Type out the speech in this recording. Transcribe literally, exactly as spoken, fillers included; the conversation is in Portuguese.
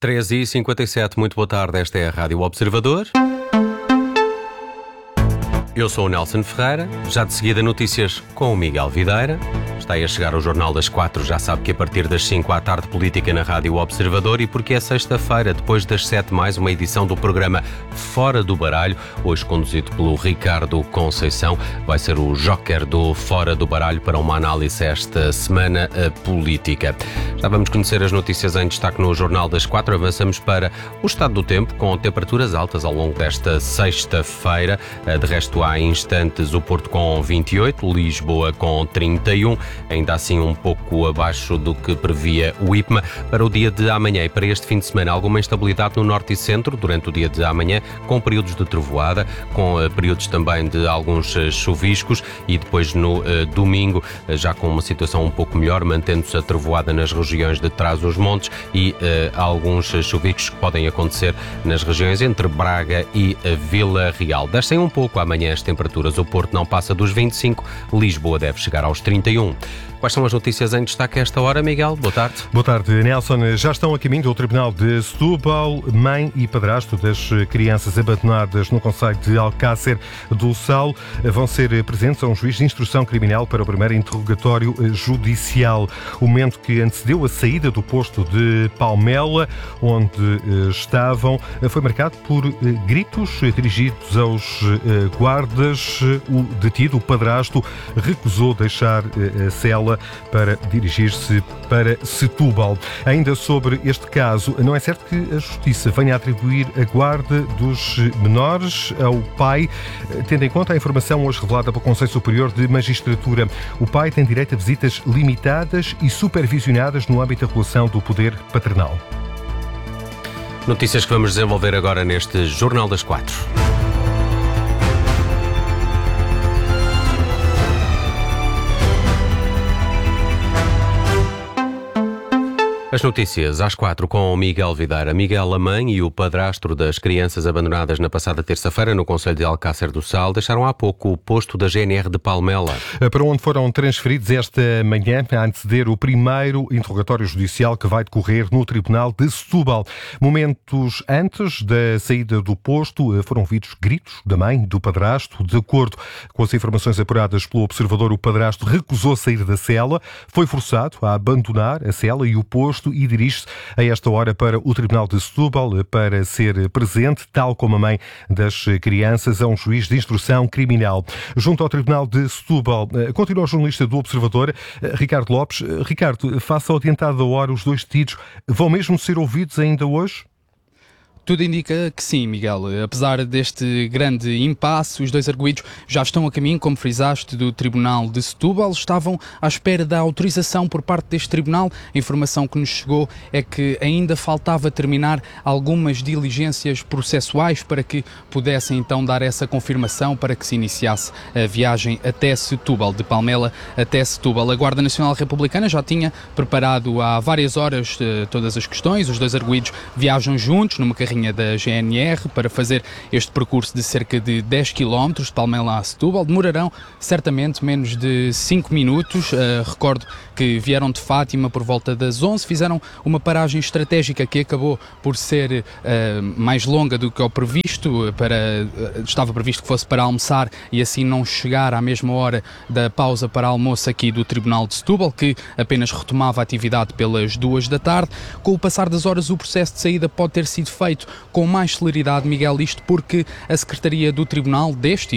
treze e cinquenta e sete, muito boa tarde, esta é a Rádio Observador. Eu sou o Nelson Ferreira, já de seguida notícias com o Miguel Videira. Está aí a chegar o Jornal das Quatro, já sabe que a partir das cinco à tarde política na Rádio Observador, e porque é sexta-feira, depois das sete, mais uma edição do programa Fora do Baralho, hoje conduzido pelo Ricardo Conceição. Vai ser o joker do Fora do Baralho para uma análise esta semana política. Já vamos conhecer as notícias em destaque no Jornal das Quatro. Avançamos para o estado do tempo, com temperaturas altas ao longo desta sexta-feira. De resto, há instantes o Porto com vinte e oito, Lisboa com trinta e um, ainda assim um pouco abaixo do que previa o I P M A. Para o dia de amanhã e para este fim de semana, alguma instabilidade no norte e centro durante o dia de amanhã, com períodos de trovoada, com uh, períodos também de alguns uh, chuviscos, e depois no uh, domingo, uh, já com uma situação um pouco melhor, mantendo-se a trovoada nas regiões de Trás-os-Montes e uh, alguns uh, chuviscos que podem acontecer nas regiões entre Braga e uh, Vila Real. Descem um pouco amanhã as temperaturas, o Porto não passa dos vinte e cinco, Lisboa deve chegar aos trinta e um. Quais são as notícias em destaque a esta hora, Miguel? Boa tarde. Boa tarde, Nelson. Já estão a caminho do Tribunal de Setúbal mãe e padrasto das crianças abandonadas no concelho de Alcácer do Sal. Vão ser presentes a um juiz de instrução criminal para o primeiro interrogatório judicial. O momento que antecedeu a saída do posto de Palmela, onde estavam, foi marcado por gritos dirigidos aos guardas. O detido, o padrasto, recusou deixar a cela para dirigir-se para Setúbal. Ainda sobre este caso, não é certo que a Justiça venha a atribuir a guarda dos menores ao pai, tendo em conta a informação hoje revelada pelo Conselho Superior de Magistratura. O pai tem direito a visitas limitadas e supervisionadas no âmbito da relação do poder paternal. Notícias que vamos desenvolver agora neste Jornal das Quatro. As notícias às quatro com o Miguel Videira. Miguel, a mãe e o padrasto das crianças abandonadas na passada terça-feira no concelho de Alcácer do Sal deixaram há pouco o posto da G N R de Palmela. Para onde foram transferidos esta manhã a anteceder o primeiro interrogatório judicial que vai decorrer no Tribunal de Setúbal. Momentos antes da saída do posto foram ouvidos gritos da mãe, do padrasto. De acordo com as informações apuradas pelo Observador, o padrasto recusou sair da cela, foi forçado a abandonar a cela e o posto e dirige-se a esta hora para o Tribunal de Setúbal para ser presente, tal como a mãe das crianças, a um juiz de instrução criminal. Junto ao Tribunal de Setúbal, continua o jornalista do Observador, Ricardo Lopes. Ricardo, face ao adiantado da hora, os dois detidos vão mesmo ser ouvidos ainda hoje? Tudo indica que sim, Miguel. Apesar deste grande impasse, os dois arguidos já estão a caminho, como frisaste, do Tribunal de Setúbal. Estavam à espera da autorização por parte deste Tribunal. A informação que nos chegou é que ainda faltava terminar algumas diligências processuais para que pudessem então dar essa confirmação para que se iniciasse a viagem até Setúbal, de Palmela até Setúbal. A Guarda Nacional Republicana já tinha preparado há várias horas uh, todas as questões. Os dois arguidos viajam juntos numa carrinha da G N R para fazer este percurso de cerca de dez quilómetros de Palmela a Setúbal. Demorarão certamente menos de cinco minutos. Uh, recordo que vieram de Fátima por volta das onze, fizeram uma paragem estratégica que acabou por ser uh, mais longa do que o previsto. Para, uh, estava previsto que fosse para almoçar e assim não chegar à mesma hora da pausa para almoço aqui do Tribunal de Setúbal, que apenas retomava a atividade pelas duas da tarde. Com o passar das horas, o processo de saída pode ter sido feito com mais celeridade, Miguel, isto porque a Secretaria do Tribunal deste